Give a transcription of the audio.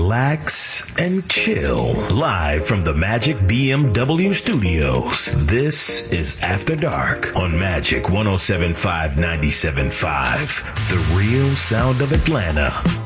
relax, and chill. Live from the Magic BMW Studios, this is After Dark on Magic 107.5 97.5, the real sound of Atlanta.